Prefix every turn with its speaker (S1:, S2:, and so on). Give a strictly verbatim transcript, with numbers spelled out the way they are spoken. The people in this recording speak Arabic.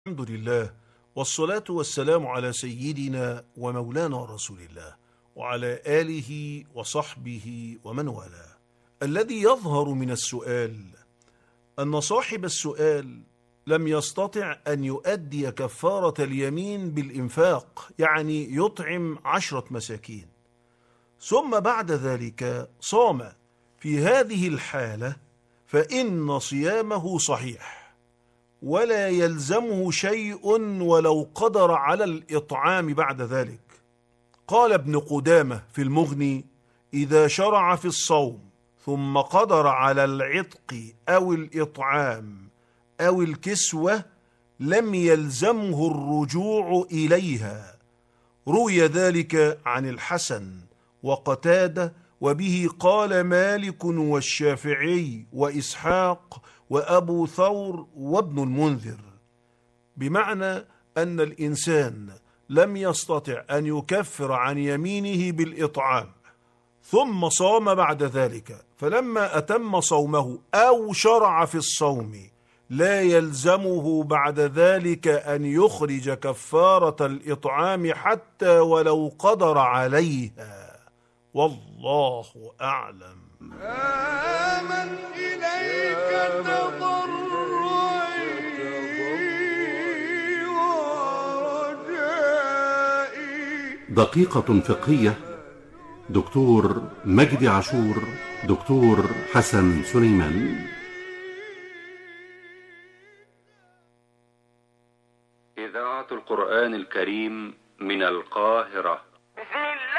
S1: الحمد لله، والصلاة والسلام على سيدنا ومولانا رسول الله وعلى آله وصحبه ومن والاه. الذي يظهر من السؤال أن صاحب السؤال لم يستطع أن يؤدي كفارة اليمين بالإنفاق، يعني يطعم عشرة مساكين، ثم بعد ذلك صام. في هذه الحالة فإن صيامه صحيح ولا يلزمه شيء ولو قدر على الإطعام بعد ذلك. قال ابن قدامة في المغني: إذا شرع في الصوم ثم قدر على العتق أو الإطعام أو الكسوة لم يلزمه الرجوع إليها. روي ذلك عن الحسن وقتادة، وبه قال مالك والشافعي وإسحاق وأبو ثور وابن المنذر، بمعنى أن الإنسان لم يستطع أن يكفر عن يمينه بالإطعام ثم صام بعد ذلك، فلما أتم صومه أو شرع في الصوم لا يلزمه بعد ذلك أن يخرج كفارة الإطعام حتى ولو قدر عليها، والله أعلم.
S2: آمن إليك تضرعي ورجائي.
S3: دقيقة فقهية، دكتور مجدي عاشور، دكتور حسن سليمان.
S4: إذاعة القرآن الكريم من القاهرة.